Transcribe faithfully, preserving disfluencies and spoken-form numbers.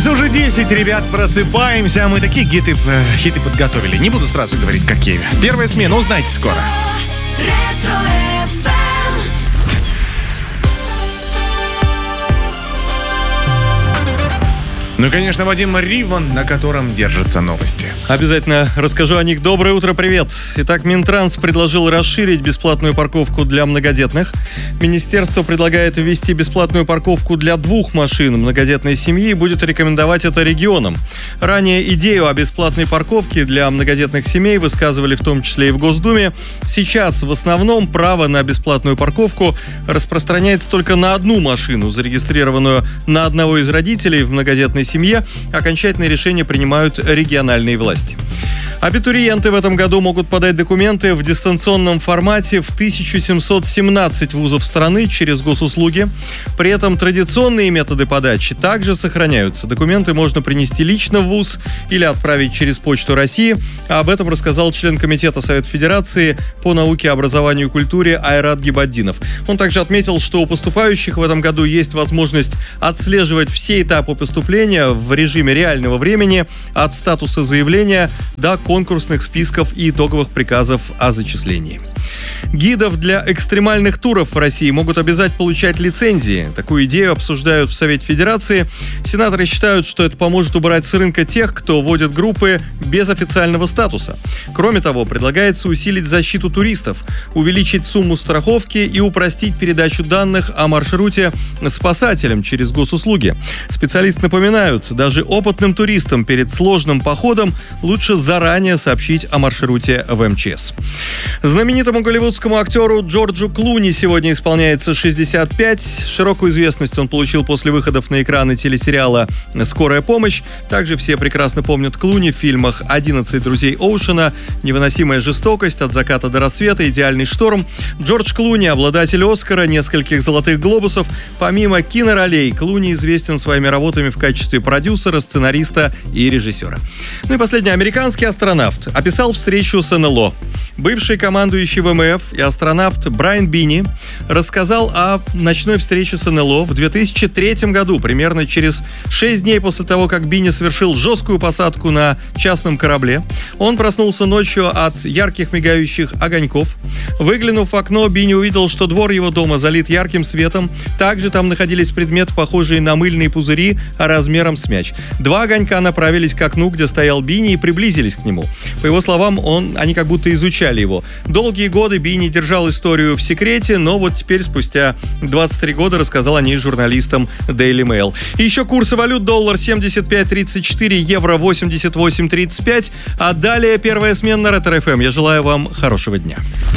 Становится уже десять, ребят, просыпаемся. Мы такие хиты, э, хиты подготовили. Не буду сразу говорить, какие. Первая смена, узнаете скоро. Ну и, конечно, Вадим Ривман, на котором держатся новости. Обязательно расскажу о них. Доброе утро, привет. Итак, Минтранс предложил расширить бесплатную парковку для многодетных. Министерство предлагает ввести бесплатную парковку для двух машин многодетной семьи и будет рекомендовать это регионам. Ранее идею о бесплатной парковке для многодетных семей высказывали в том числе и в Госдуме. Сейчас в основном право на бесплатную парковку распространяется только на одну машину, зарегистрированную на одного из родителей в многодетной семье. Окончательное решение принимают региональные власти. Абитуриенты в этом году могут подать документы в дистанционном формате в тысяча семьсот семнадцать вузов страны через госуслуги. При этом традиционные методы подачи также сохраняются. Документы можно принести лично в вуз или отправить через Почту России. Об этом рассказал член Комитета Совета Федерации по науке, образованию и культуре Айрат Гибаддинов. Он также отметил, что у поступающих в этом году есть возможность отслеживать все этапы поступления в режиме реального времени от статуса заявления до конкурсных списков и итоговых приказов о зачислении. Гидов для экстремальных туров в России могут обязать получать лицензии. Такую идею обсуждают в Совете Федерации. Сенаторы считают, что это поможет убрать с рынка тех, кто водит группы без официального статуса. Кроме того, предлагается усилить защиту туристов, увеличить сумму страховки и упростить передачу данных о маршруте спасателям через госуслуги. Специалисты напоминают, даже опытным туристам перед сложным походом лучше заранее сообщить о маршруте в эм че эс. Знаменитому голливудскому актеру Джорджу Клуни сегодня исполняется шестьдесят пять. Широкую известность он получил после выходов на экраны телесериала «Скорая помощь». Также все прекрасно помнят Клуни в фильмах «одиннадцать друзей Оушена», «Невыносимая жестокость», «От заката до рассвета», «Идеальный шторм». Джордж Клуни – обладатель Оскара, нескольких золотых глобусов. Помимо киноролей, Клуни известен своими работами в качестве продюсера, сценариста и режиссера. Ну и последний, американский астронавт описал встречу с эн эл о. Бывший командующий вэ эм эф и астронавт Брайан Бини рассказал о ночной встрече с эн эл о в две тысячи третьем году, примерно через шесть дней после того, как Бини совершил жесткую посадку на частном корабле. Он проснулся ночью от ярких мигающих огоньков. Выглянув в окно, Бини увидел, что двор его дома залит ярким светом. Также там находились предметы, похожие на мыльные пузыри размером с мяч. Два огонька направились к окну, где стоял Бини, и приблизились к нему. По его словам, он, они как будто изучали его. Долгие годы Бини держал историю в секрете, но вот теперь, спустя двадцать три года, рассказал о ней журналистам Daily Mail. И еще курсы валют: доллар семьдесят пять тридцать четыре, евро восемьдесят восемь тридцать пять. А далее первая смена на Ретро эф эм. Я желаю вам хорошего дня.